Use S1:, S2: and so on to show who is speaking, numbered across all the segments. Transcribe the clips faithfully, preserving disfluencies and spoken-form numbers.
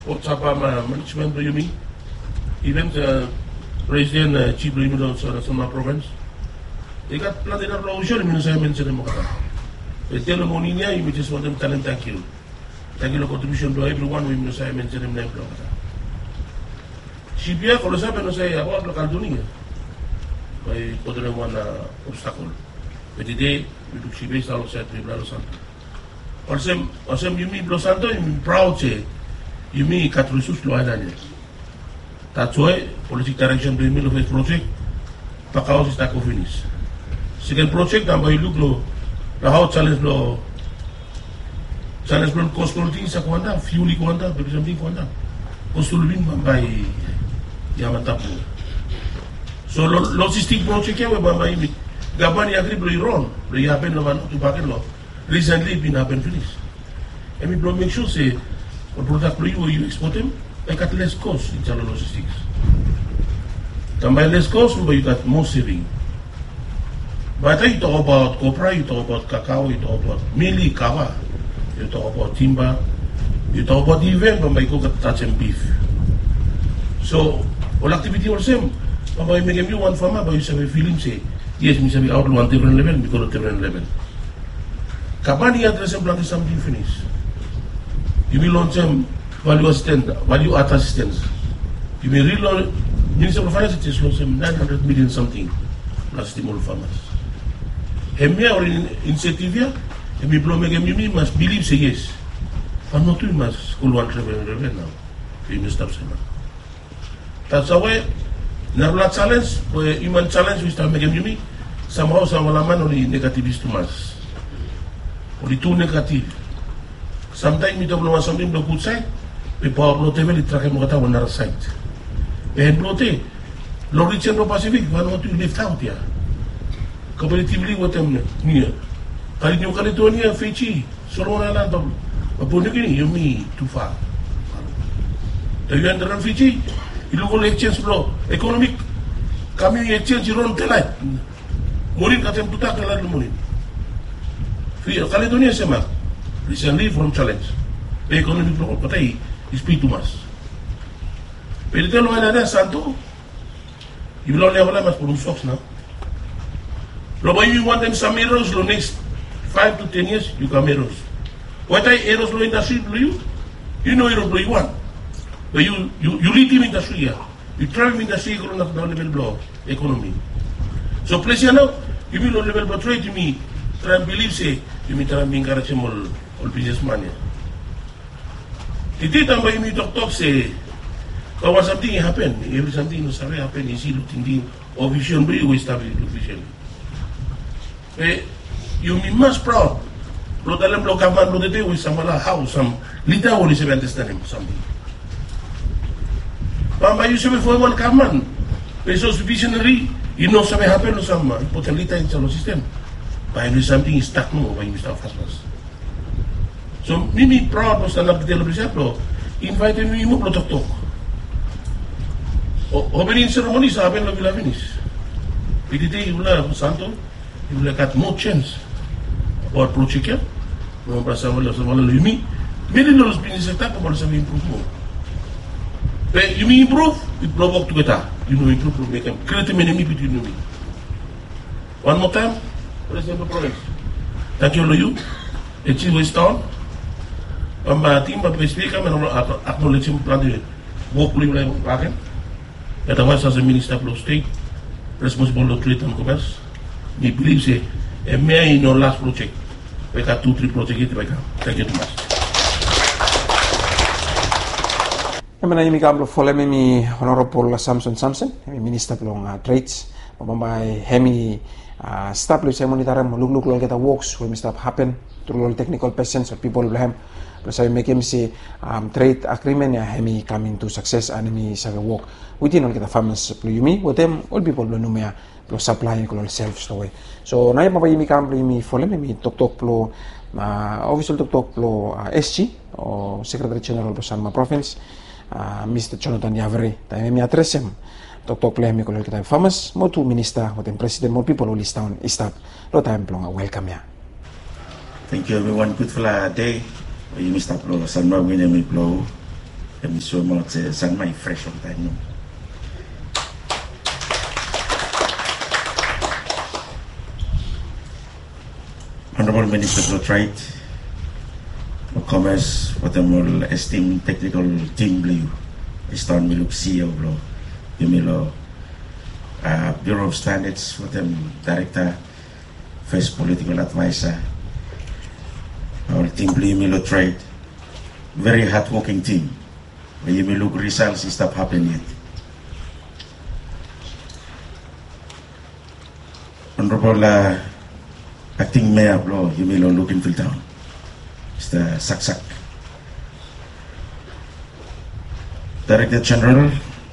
S1: Otsapa management do yumi. Even the president uh, chief minister of Sama province. They got planted up low show in the mention of Mokata. They tell them on India, you just want them talent thank you. Thank you for contribution to everyone we mention in the Mokata. She be a colossal and say about local dunia. By putting one obstacle. But today, we took she based out of Set Blado Santo. Or some, or some you mean Blado Santo, you proud say. You mean cut resource lo ada ni. That's why policy direction do you face project. Pakao is tak finish. Second project number you look lo. The how challenge lo. Challenge lo cost quality sa kuanda, fuel kuanda, baby something kuanda. Cost lo bin bambai. Yaman tapu. So logistic project ya we bambai mi. Gaban ya grip lo iron. Lo happen lo man tu pakai lo. Recently been happen finish. And we blow make sure say. Or product you you export them, they got less cost in channel logistics. Tambah less cost, but you got more saving. But you talk about copra, you talk about cacao, you talk about mealy kava, you talk about timber, you talk about the event, but you got touch and beef. So all activity are same. But you make you one farmer, but you say feeling say yes, me say out one different level because of different level. Kabani address and plant something finish. You will launch them value assistance, value add assistance. You will relaunch Minister of Finance just launch them nine hundred million something plus the more farmers. Hemia or in initiative here, and we blow make you must believe say yes. But not you must school one revenue revenue now. You must stop saying. That's the way. Narula challenge, where human challenge we start making you somehow some man only negative is too much. Only too negative. Sometimes we don't know something on the good side, we power blow the very track and water on our side. And blow the low reach and Pacific, one what you left out here. Comparatively, what I'm near. New Caledonia, Fiji, Solomon Island, Papua New Guinea, you me too far. The U N Fiji, you look all exchange flow, economic coming exchange your own light. Morin got them to tackle like Morin. Caledonia, Sema. Recently from challenge. The economic block, but I is too much. But tell me that Santo, you will only have a for socks now. But you want them some errors, the next five to ten years, you come errors. What I errors in industry do you? You know errors you want. But you you you lead in industry here. You travel in industry on the level block economy. So please you know, you will level but try to me, try and believe say, you mean try and encourage them all. All businessman. Titi tambah ini talk talk say, kalau something happen, every something no sabi happen, isi looting di or vision beri we establish vision. Eh, you me must proud. Lo dalam lo kaman lo dede we samala how some lita only seven understand him something. Mama you sabi for one kaman, pesos visionary, you know sabi happen lo sama, important lita in salo system. By something is stuck no, by you start fast fast. So, Mimi proud was the lab television pro. Invited me mo pro talk talk. Opening ceremony sa apen lo bila finish. Pidite ula Santo, ula kat more chance about project ya. Mo para sa wala sa wala Yumi. Mili lo business sector para sa improve mo. But Yumi improve, it blow up together. You know improve to make them create an enemy between you. One more time, President of the Province. Thank you, you. Achieve West Town. Pamba timba speaker men acknowledge him plan de work li lay wagen et was as a minister of state responsible for trade and commerce me believe say e me in our last project we got two three project it bega thank you too much.
S2: Emana imi kablo foleme mi honorable Samson Samson mi minister of uh, trades pamba hemi uh, establish monitor mo look look kita works we must happen through all technical persons or people blame. Plus I make him say um, trade agreement ya hemi coming to success and hemi sa work within all kita farmers pluyumi with them all people lo numia lo supply ko lo self story. So na pa yimi kam pluyumi folem mi tok tok plo uh, official tok tok plo uh, S G o Secretary General po Sama Province uh, Mister Jonathan Yavere ta mi address him tok tok plo mi ko lo kita farmers mo to minister with them president mo people lo list down stop lo time plo welcome ya.
S3: Thank you everyone, good for day. You must upload some more winning me blow. Kami suamot sa San May fresh on tayo. Honorable Minister Blotrait, of Commerce, what the more esteemed technical team blue, Stan Miluk C E O blo, Yumilo, uh, Bureau of Standards, what them Director, First Political Advisor, our team blue Yumilo Trade, very hard-working team. When you look results, it stop happening yet. Honorable uh, Acting Mayor blo, Yumilo Lukinfield Town. Mister Saksak, Director General,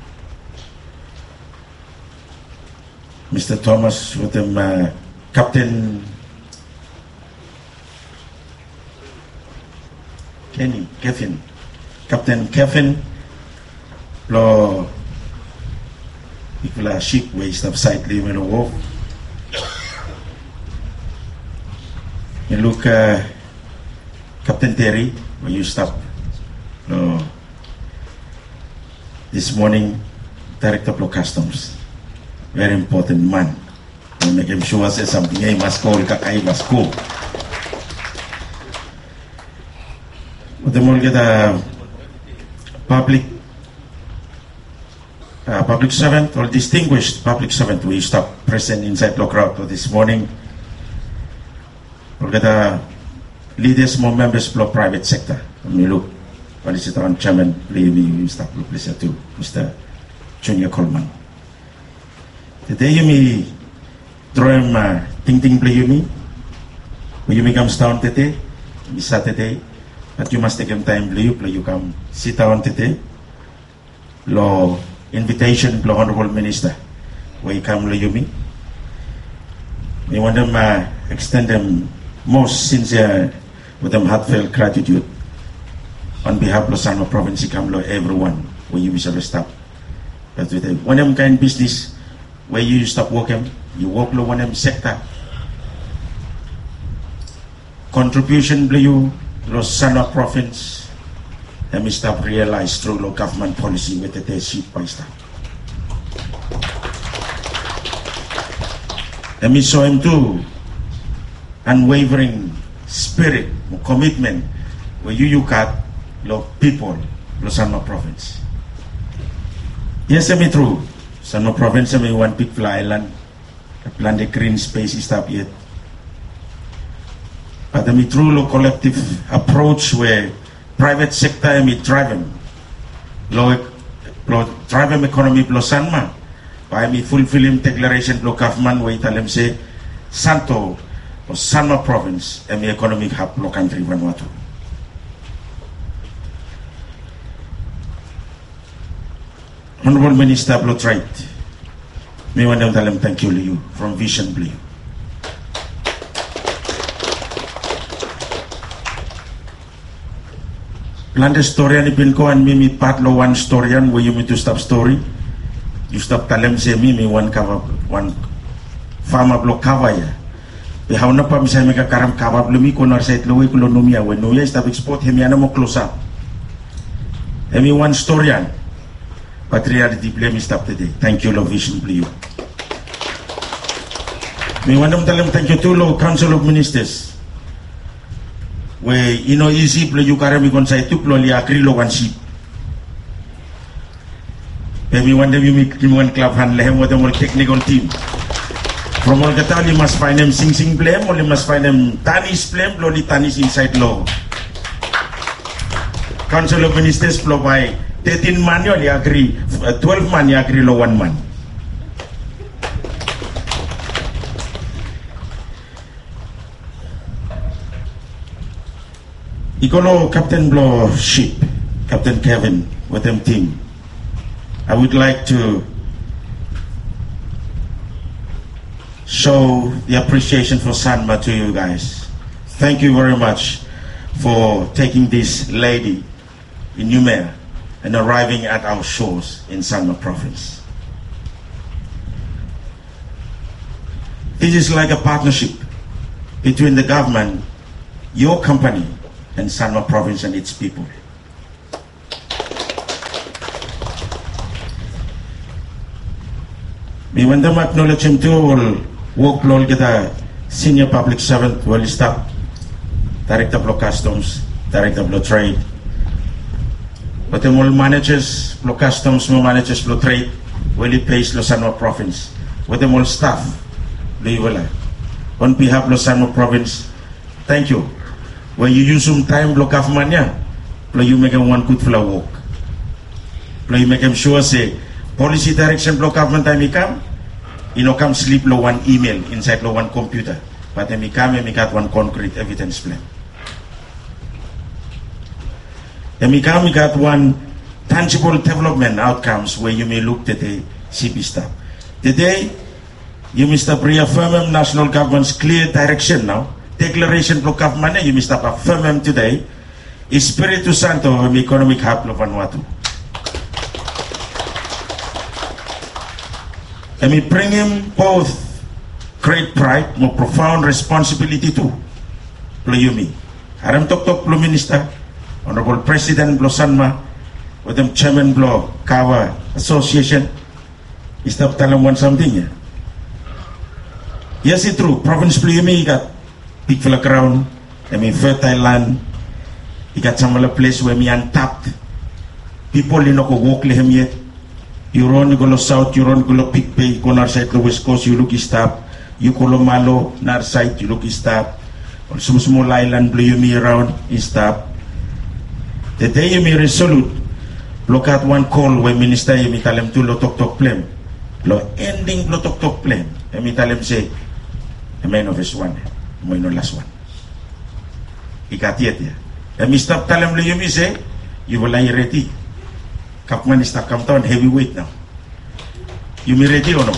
S3: Mister Thomas with them, uh, Captain Kenny, Kevin, Captain Kevin, lo ikula ship waste of site limit of wolf. You look. Uh, Captain Terry, when you stop, no, this morning, Director of Customs, very important man. I make him sure say something. Hey, must call, kakai must go. But the more get a public, uh, public servant or distinguished public servant, we stop present inside the crowd this morning. We'll get a leaders, more members of the private sector. We look, what is it on Chairman, please stop, please, to Mister Junior Coleman. Today, you may draw him, uh, ting ting play you me. When you comes down today, it's Saturday, but you must take him time play you, play you come sit down today. Law invitation, law Honorable Minister, where you come play you me. We want them uh, extend them most sincere with them heartfelt gratitude on behalf of Losano Province, Kamlo, everyone where you wish to stop. But with them, one them kind business where you stop working, you work lo one them sector. Contribution blue you Losano Province, and we stop realize through lo government policy with the sheep by stop. And we saw him too, unwavering spirit, commitment, where you you got lo people, Losano Province. Yes, I'm true. Losano Province, may one big fly island, plan the green space is up yet. But I'm true lo collective approach where private sector I'm driving, lo lo driving economy Losanma, by me fulfilling declaration lo government where italem say Santo. Losano Province and the economic hub lo country Vanuatu. Honorable Minister Blotrait, may one of them thank you to you from Vision Blue. Plan the story and ibin ko and me part lo one story and where you me to stop story. You stop talem say me me one cover one farmer block cover ya. How na pa misal mega karam kabab lumi ko nar sait lowi ko nomia when no yes tab export hemiana mo close up. Hemi one story an. But reality blame stop today. Thank you, Lord Vision Blue. Me want them tell them thank you to Lord Council of Ministers. Where you know easy play you carry me konsay tu plo li akri lo one sheep. Hemi want them you make one club hand lehem what them technical team. From all kata, you must find them sing-sing blame, or you must find them tanis blame, or the tanis inside law. Council of Ministers blow by thirteen man, you agree, twelve man, you agree, law one man. Ikolo Captain Blow ship, Captain Kevin, with them team. I would like to show the appreciation for Sanma to you guys. Thank you very much for taking this lady in Numea and arriving at our shores in Sanma Province. This is like a partnership between the government, your company, and Sanma Province and its people. Me want them acknowledge him too, will work lol get a senior public servant, will stop, Director of Customs, Director of Trade. But the all managers, Lo Customs, Lo managers, Lo Trade, will he place Lo Sanma Province. With them all staff, Lo on behalf of Lo Sanma Province, thank you. When you use some time, Lo Kafmanya, Lo you make them one good for work. Lo you make them sure say, policy direction Lo government time he come, you know come sleep Lo one email inside Lo one computer. But then he come and he got one concrete evidence plan. Then we come, we got one tangible development outcomes where you may look at the C P staff. Today, you must reaffirm national government's clear direction now. Declaration of government, you must affirm today. Espiritu Santo, an economic hub of Vanuatu. And we bring him both great pride, more profound responsibility too. Playumi. Aram tok tok Plo Minister. Honorable President Blo Sanma, with them Chairman Blo Kawa Association, is that telling one something? Yeah? Yes, it's true. Province Playumi got big for the ground, I mean fertile land. He got some other place where me untapped. People you know go walk him yet. You run go to south, you run go to Big Bay, go north side to west coast, you look stop. You go to Malo, north side, you look stop. Or some small island Playumi around, you stop. The day you may resolute, look at one call when Minister you may tell him to lo tok tok plan. Lo ending lo tok tok plan. You may tell him say, the man of his one, mo no last one. Ikat yet ya. And me stop tell him lo you may say, you will lie ready. Kapman is come down heavyweight now. You may ready or no?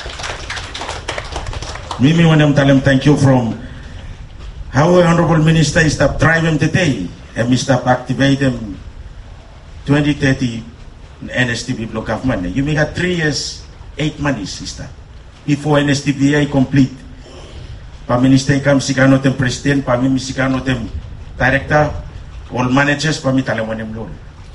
S3: Me me want them tell him thank you from how Honorable Minister is stop driving today. And we stop activating twenty thirty N S T P block of money. You may have three years, eight months, sister. Before N S T P I complete. Pa minister kam sikano tem president, pa mi sikano tem director, all managers, pa mi talawanem loan.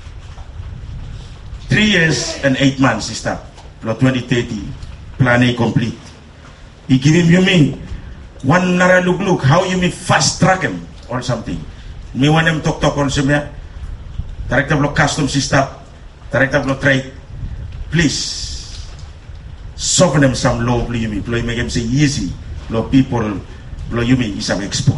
S3: Three years and eight months, sister. Block twenty thirty, plan A complete. He give him, you mean, one nara look look, how you may fast track him or something. Me want them talk talk on some Director of Customs System, Director of Trade, please soften them some law, blow you me, blow make them say easy, blow people, blow you me is an export.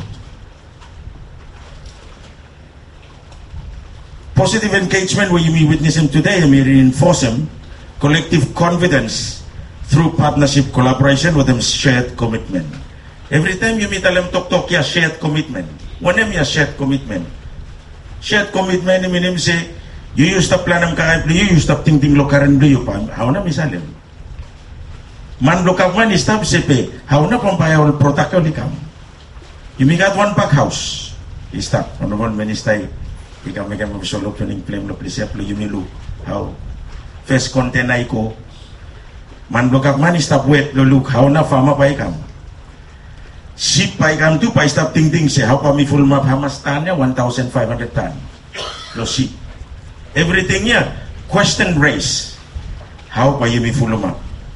S3: Positive engagement where you may witness him today, you may reinforce him, collective confidence through partnership collaboration with them shared commitment. Every time you meet them talk talk ya shared commitment. One name ya shared commitment. Shared commitment I mean say you used to plan am kakay you used to ting ting lokaran do you pa. How na misalim. Man lokap man is tap sepe. How na pampaya all protocol ikam. You may got one pack house. Is tap. Honorable Minister ikaw may kami solo opening flame lo please you may look how first content na iko. Man lokap man is tap wet lo look how na fama pa ikam. Ship pa ikam tu pa stop ting ting say how pa mi full map hamas tanya one thousand five hundred ton lo ship everything ya question race how pa you mi full map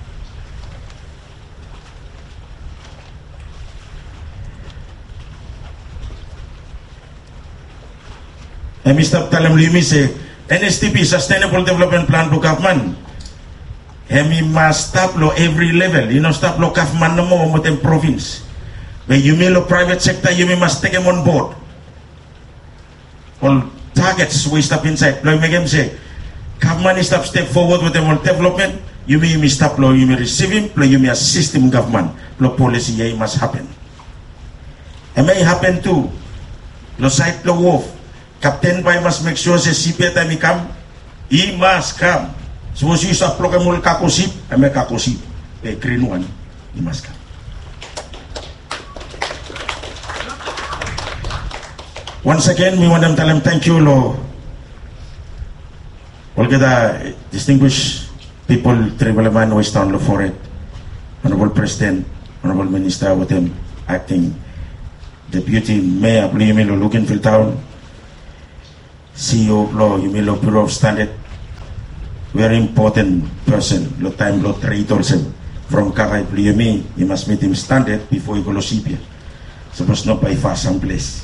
S3: and mi stop talam limi say N S T P Sustainable Development Plan to Kafman hemi must stop lo every level you know stop lo Kafman no mo mo tem province. When you may look private sector, you may must take them on board. All targets we stop inside. Like make them say, government stop step forward with them on development. You may, you may stop law, you may receive him, you may assist him government. Law policy yeah, it must happen. It may happen too. Law site law wolf. Captain by must make sure say C P A time he come. He must come. Suppose you stop program all kakosip, I make kakosip. A green one, he must come. Once again, we want them to tell them thank you, Lord. All the distinguished people, Tribalaman, West Town, for it. Honorable President, Honorable Minister, with them acting Deputy Mayor, Playumilo, Luganville Town, C E O of Law, Yumilo Bureau of Standard, very important person, Lo time, Lo trade also. from Karai Pliumi, you must meet him standard before you go to Sipia. Suppose not by far someplace.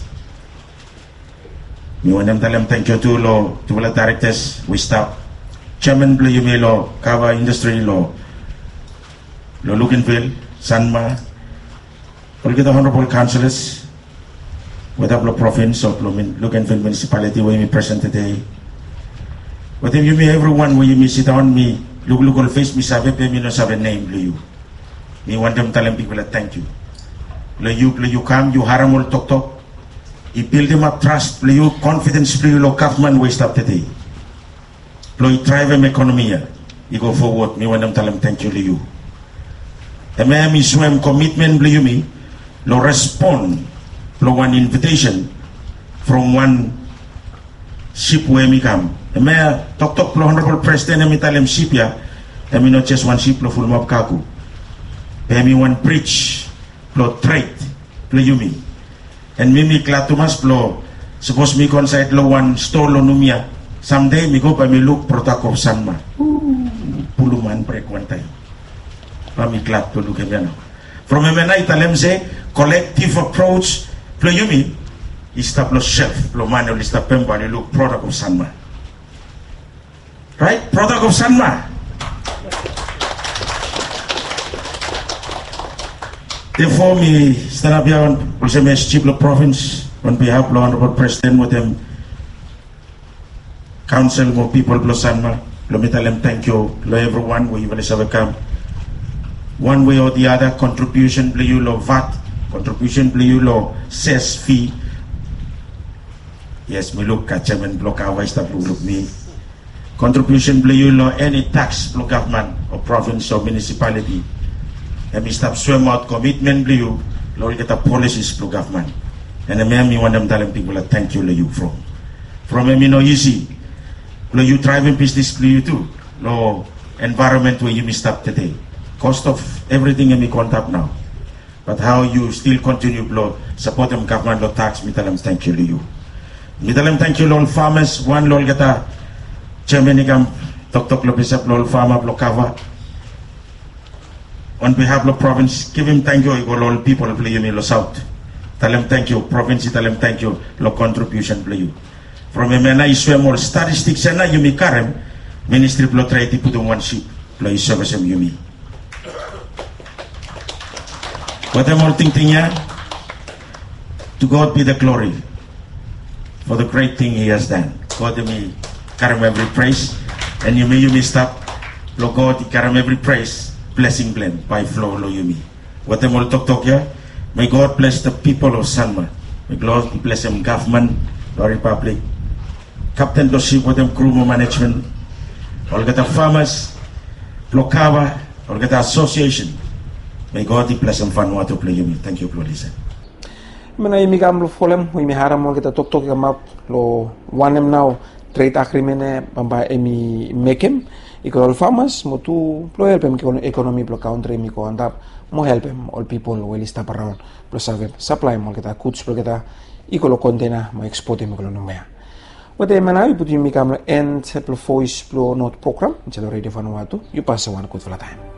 S3: We want them tell them thank you to lo to the directors. We stop. Chairman Pliumi lo Kava Industry lo lo Luganville, Sanma. All get the honorable councillors. With the province of Luganville municipality where we present today. But if you may everyone where you may sit down me look look on face me sabe pe me no sabe name lo you. Me want them tell them people that thank you. Lo you lo you come you haramol talk talk. You build them up trust lo you confidence lo you lo government waste up today. Lo you drive them economy. You go forward. Me want them tell them thank you lo you. The me me swim commitment lo you me lo respond. Lo one invitation from one ship where me come. The mayor talk talk lo honorable president and me tell him ship ya. And me not just one ship lo full map kaku. Pay me one bridge lo trade lo you me. And me me glad to mas lo suppose me conside lo one store lo numia. Someday me go by me look protocol sanma. Puluman break one time. Pa me glad to look at me now. From M N I tell him say collective approach. Plo yumi istap lo shelf lo mane lo istap pemba ni look product of Sanma, right? Product of Sanma. Therefore, me stand up here on Pulsemes Chiplo province on behalf of honorable president with them council more people lo Sanma. Lo me tell them thank you lo everyone where you will have come. One way or the other contribution play you lo V A T. Contribution play you lo cess fee. Yes, me look at chairman block our stuff look me. Contribution play you lo any tax block government or province or municipality. And me stop swim out commitment play you lo get a policies block government. And then me want them telling people that thank you lo you from. From me no easy. Lo you driving business play you too. Lo environment where you me stop today. Cost of everything in me contact now. But how you still continue to support them government law tax, me tell them thank you to you. Me tell them thank you all farmers, one lol geta chairman ikam tok tok lo bisap lol farmer lo cover. On behalf of the province, give him thank you all all people play you me lo south. Tell them thank you, province tell them thank you, lo contribution play you. From a mena iswe more statistics na you me karem, ministry lo try to put on one sheep, lo is service you me. What I'm all thinking here, to God be the glory for the great thing He has done. God may carry every praise, and you may you may stop. Lord God, He carry every praise, blessing blend by flow, lo you me. What I'm all talk talk here, may God bless the people of Sanma. May God bless them government, the republic, captain the ship with them crew management, all get the farmers, Lokawa, all get the association. May God bless them Vanuatu play you. Thank you, Lord.
S2: Mana imi kam lo folem, imi haram mo kita tok tok kamap lo wanem now trade agreement e bamba emi mekem ikol farmers mo tu lo help em economy blo country mi ko andap mo help em all people well stop around blo serve supply mo kita goods blo kita ikolo container mo export em ikolo numea. Wate mana ibu imi kam end blo voice blo not program jalo radio Vanuatu you pass one good for time.